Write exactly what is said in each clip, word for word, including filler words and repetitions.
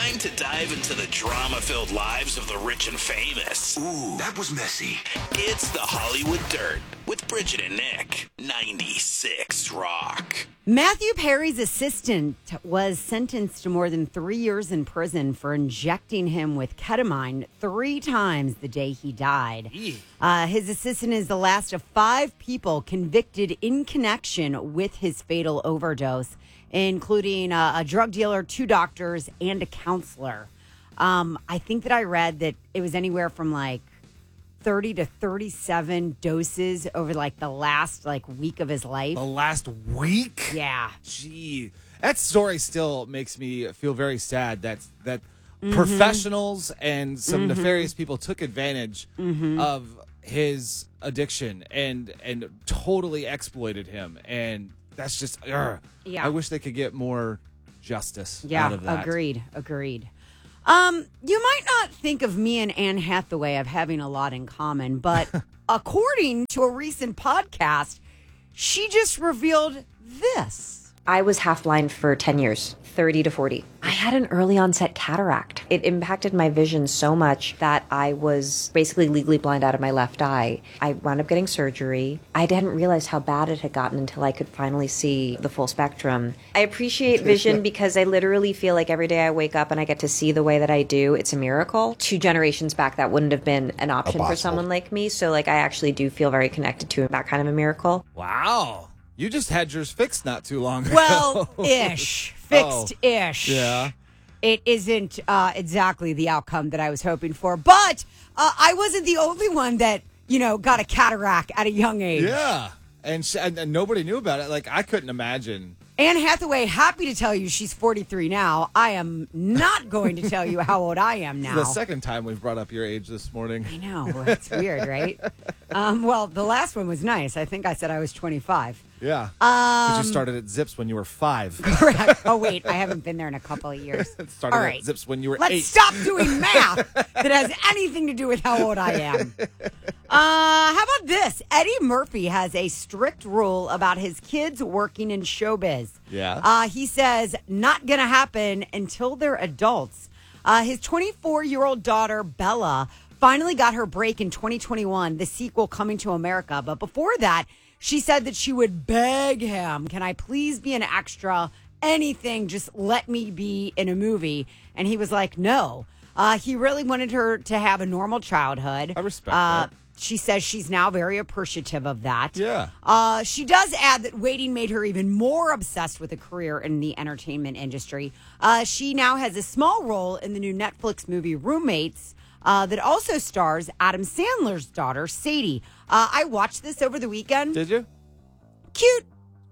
Time to dive into the drama-filled lives of the rich and famous. Ooh, that was messy. It's the Hollywood Dirt with Bridget and Nick. ninety-six Rock. Matthew Perry's assistant was sentenced to more than three years in prison for injecting him with ketamine three times the day he died. Uh, his assistant is the last of five people convicted in connection with his fatal overdose, including uh, a drug dealer, two doctors, and a counselor. Um, I think that I read that it was anywhere from like thirty to thirty-seven doses over like the last like week of his life. The last week? Yeah. Gee. That story still makes me feel very sad that that mm-hmm. professionals and some mm-hmm. nefarious people took advantage mm-hmm. of his addiction and and totally exploited him. And that's just, ugh. Yeah. I wish they could get more justice yeah, out of that. Agreed. Agreed. Um, you might not think of me and Anne Hathaway of having a lot in common, but according to a recent podcast, she just revealed this. I was half blind for ten years, thirty to forty. I had an early onset cataract. It impacted my vision so much that I was basically legally blind out of my left eye. I wound up getting surgery. I didn't realize how bad it had gotten until I could finally see the full spectrum. I appreciate vision because I literally feel like every day I wake up and I get to see the way that I do, it's a miracle. Two generations back, that wouldn't have been an option for someone like me. So like I actually do feel very connected to that kind of a miracle. Wow. You just had yours fixed not too long ago. Well, ish. Fixed-ish. Oh, yeah. It isn't uh, exactly the outcome that I was hoping for, but uh, I wasn't the only one that, you know, got a cataract at a young age. Yeah. And, sh- and, and nobody knew about it. Like, I couldn't imagine. Anne Hathaway, happy to tell you she's forty-three now. I am not going to tell you how old I am now. It's the second time we've brought up your age this morning. I know. It's weird, right? Um, well, the last one was nice. I think I said I was twenty-five. Yeah. Um, you started at Zips when you were five. Correct. Oh, wait. I havened been there in a couple of years. started All right. at Zips when you were Let's eight. stop doing math that has anything to do with how old I am. Uh, how about this? Eddie Murphy has a strict rule about his kids working in showbiz. Yeah. Uh, he says, not going to happen until they're adults. Uh, his twenty-four-year-old daughter, Bella, finally got her break in twenty twenty-one, the sequel Coming to America. But before that, she said that she would beg him, can I please be an extra? Anything, just let me be in a movie. And he was like, no. Uh, he really wanted her to have a normal childhood. I respect uh, that. She says she's now very appreciative of that. Yeah. Uh, she does add that waiting made her even more obsessed with a career in the entertainment industry. Uh, she now has a small role in the new Netflix movie Roommates uh, that also stars Adam Sandler's daughter, Sadie. Uh, I watched this over the weekend. Did you? Cute.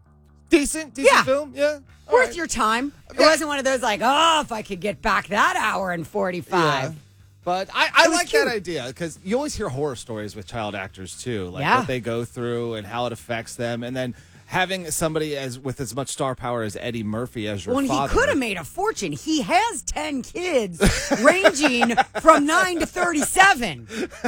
Decent? Decent Yeah. film? Yeah. All Worth right. your time. It Yeah. wasn't one of those like, oh, if I could get back that hour and forty-five. Yeah. But I, I It was like cute. that idea because you always hear horror stories with child actors too, like Yeah. what they go through and how it affects them, and then having somebody as with as much star power as Eddie Murphy as your Well, father. he could have made a fortune. He has ten kids ranging from nine to thirty-seven.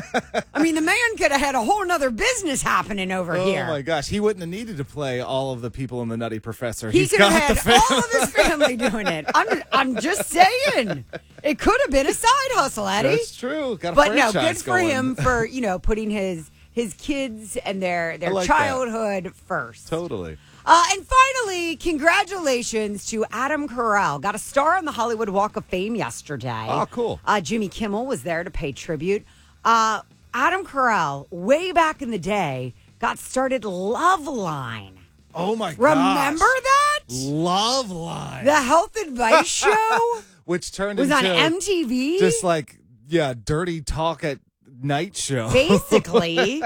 I mean, the man could have had a whole nother business happening over Oh here. my gosh, he wouldn't have needed to play all of the people in the Nutty Professor. He He's could have got had the film. all of his family doing it. I'm, I'm just saying. It could have been a side hustle, Eddie. That's true. Got a But no, franchise good for going. him for, you know, putting his his kids and their, their like that. childhood first. Totally. Uh, and finally, congratulations to Adam Carell. Got a star on the Hollywood Walk of Fame yesterday. Oh, cool. Uh, Jimmy Kimmel was there to pay tribute. Uh, Adam Carell, way back in the day, got started Loveline. Oh my god. Remember that? Love Line. The health advice show Which turned was on into M T V. just like, yeah, dirty talk at night show. Basically.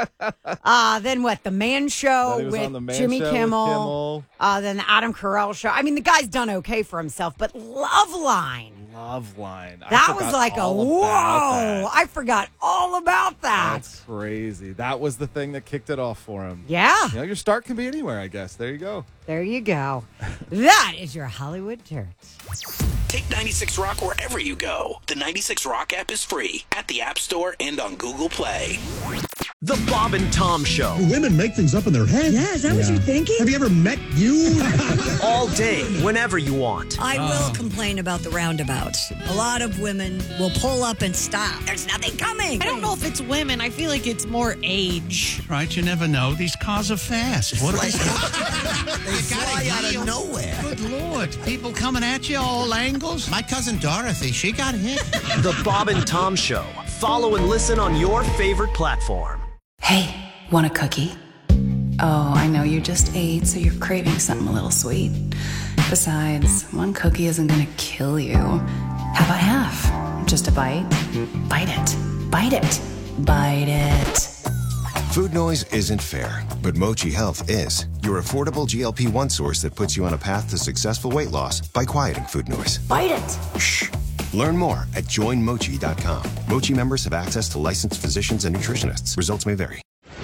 uh, then what? The Man Show Then he was with on the Man Jimmy Show with Kimmel. Kimmel. Uh, then the Adam Carell Show. I mean, the guy's done okay for himself, but Loveline. Love Line. I That forgot was like a all whoa. about that. I forgot all about that. That's crazy. That was the thing that kicked it off for him. Yeah. You know, your start can be anywhere, I guess. There you go. There you go. That is your Hollywood Dirt. Take ninety-six Rock wherever you go. The ninety-six Rock app is free at the App Store and on Google Play. The Bob and Tom Show. Women make things up in their head. Yeah, is that what you're thinking? Have you ever met you? All day, whenever you want. I will complain about the roundabouts. A lot of women will pull up and stop. There's nothing coming. I don't know if it's women. I feel like it's more age. Right, you never know. These cars are fast. What Like, they they fly out of nowhere. Good Lord. People coming at you all angles. My cousin Dorothy, she got hit. The Bob and Tom Show. Follow and listen on your favorite platform. Hey, want a cookie? Oh, I know you just ate, so you're craving something a little sweet. Besides, one cookie isn't gonna kill you. How about half? Just a bite? Bite it. Bite it. Bite it. Food noise isn't fair, but Mochi Health is. Your affordable G L P one source that puts you on a path to successful weight loss by quieting food noise. Bite it. Shh. Learn more at join mochi dot com. Mochi members have access to licensed physicians and nutritionists. Results may vary.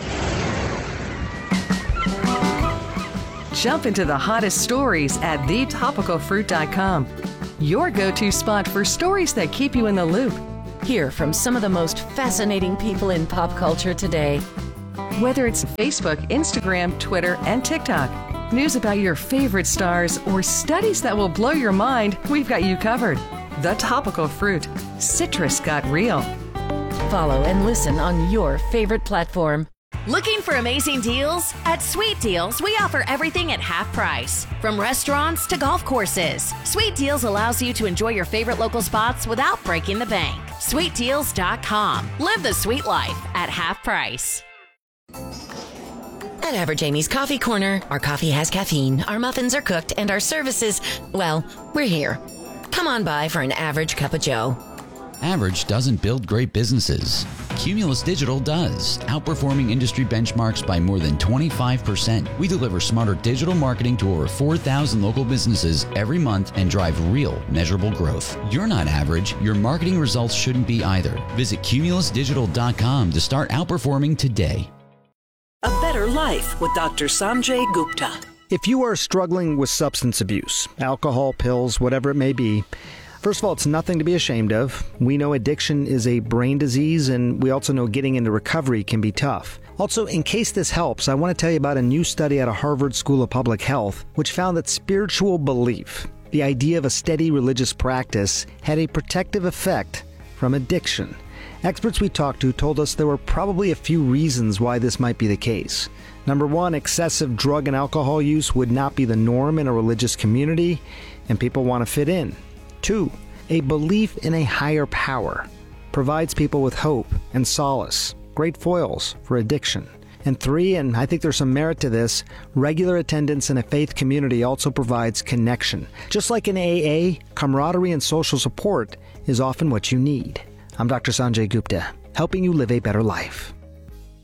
Jump into the hottest stories at the topical fruit dot com. Your go-to spot for stories that keep you in the loop. Hear from some of the most fascinating people in pop culture today. Whether it's Facebook, Instagram, Twitter, and TikTok, news about your favorite stars, or studies that will blow your mind, we've got you covered. The Topical Fruit. Citrus got real. Follow and listen on your favorite platform. Looking for amazing deals? At Sweet Deals, we offer everything at half price. From restaurants to golf courses, Sweet Deals allows you to enjoy your favorite local spots without breaking the bank. sweet deals dot com. Live the sweet life at half price. At Average Amy's Coffee Corner, our coffee has caffeine, our muffins are cooked, and our services, well, we're here. Come on by for an average cup of joe. Average doesn't build great businesses. Cumulus Digital does, outperforming industry benchmarks by more than twenty-five percent. We deliver smarter digital marketing to over four thousand local businesses every month and drive real, measurable growth. You're not average. Your marketing results shouldn't be either. Visit cumulus digital dot com to start outperforming today. A Better Life with Doctor Sanjay Gupta. If you are struggling with substance abuse, alcohol, pills, whatever it may be, first of all, it's nothing to be ashamed of. We know addiction is a brain disease, and we also know getting into recovery can be tough. Also, in case this helps, I want to tell you about a new study out of Harvard School of Public Health, which found that spiritual belief, the idea of a steady religious practice, had a protective effect from addiction. Experts we talked to told us there were probably a few reasons why this might be the case. Number one, excessive drug and alcohol use would not be the norm in a religious community, and people want to fit in. Two, a belief in a higher power provides people with hope and solace, great foils for addiction. And three, and I think there's some merit to this, regular attendance in a faith community also provides connection. Just like in A A, camaraderie and social support is often what you need. I'm Doctor Sanjay Gupta, helping you live a better life.